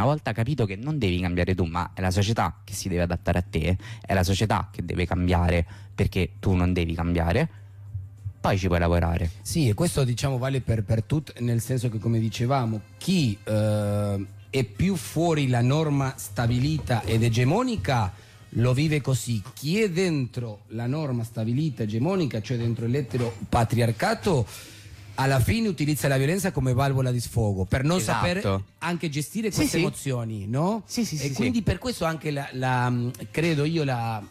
Una volta capito che non devi cambiare tu, ma è la società che si deve adattare a te, è la società che deve cambiare perché tu non devi cambiare, poi ci puoi lavorare. Sì, e questo diciamo vale per tutti, nel senso che, come dicevamo, chi è più fuori la norma stabilita ed egemonica lo vive così. Chi è dentro la norma stabilita egemonica, cioè dentro l'eteropatriarcato, alla fine utilizza la violenza come valvola di sfogo per non Esatto. sapere anche gestire queste emozioni, no? Sì, E quindi per questo anche credo io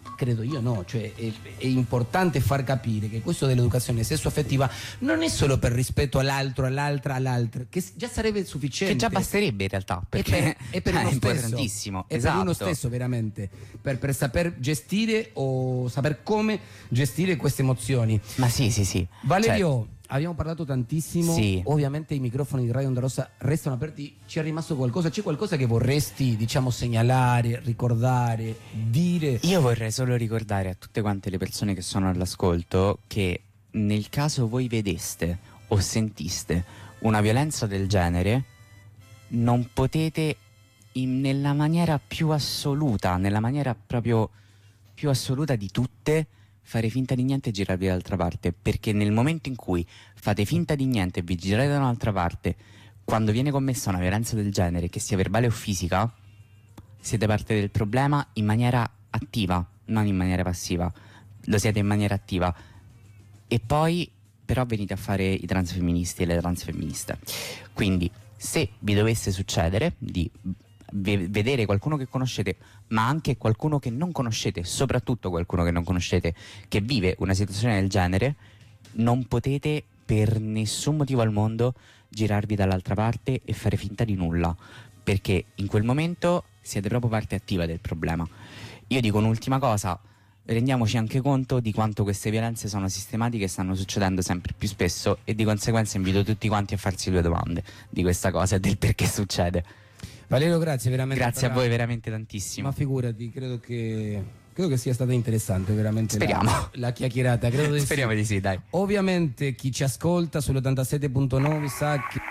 no, cioè è importante far capire che questo dell'educazione sessuaffettiva non è solo per rispetto all'altro, all'altra, che già sarebbe sufficiente. Che già basterebbe in realtà, perché è per è uno importantissimo. È per uno stesso veramente, per saper gestire o saper come gestire queste emozioni. Ma sì. Valerio, abbiamo parlato tantissimo, Sì. Ovviamente i microfoni di Radio Onda Rossa restano aperti. Ci è rimasto qualcosa? C'è qualcosa che vorresti, diciamo, segnalare, ricordare, dire? Io vorrei solo ricordare a tutte quante le persone che sono all'ascolto che nel caso voi vedeste o sentiste una violenza del genere, non potete nella maniera più assoluta, nella maniera proprio più assoluta di tutte, fare finta di niente e girarvi dall'altra parte, perché nel momento in cui fate finta di niente e vi girate da un'altra parte, quando viene commessa una violenza del genere, che sia verbale o fisica, siete parte del problema in maniera attiva, non in maniera passiva. Lo siete in maniera attiva. E poi però venite a fare i transfemministi e le transfemministe. Quindi se vi dovesse succedere di vedere qualcuno che conoscete, ma anche qualcuno che non conoscete, soprattutto qualcuno che non conoscete, che vive una situazione del genere, non potete per nessun motivo al mondo girarvi dall'altra parte e fare finta di nulla, perché in quel momento siete proprio parte attiva del problema. Io dico un'ultima cosa: rendiamoci anche conto di quanto queste violenze sono sistematiche e stanno succedendo sempre più spesso, e di conseguenza invito tutti quanti a farsi due domande di questa cosa e del perché succede. Valerio, grazie veramente. Grazie a voi veramente tantissimo. Ma figurati, credo che sia stata interessante veramente. Speriamo. La chiacchierata, credo di Speriamo di sì, dai. Ovviamente chi ci ascolta sull'87.9 sa che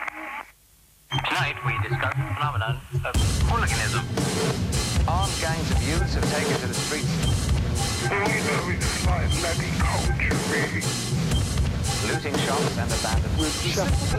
Tonight we discuss the phenomenon of hooliganism. Armed gangs of youths have taken to the streets. All you know is like bloody culture, really. Looting shops and abandoned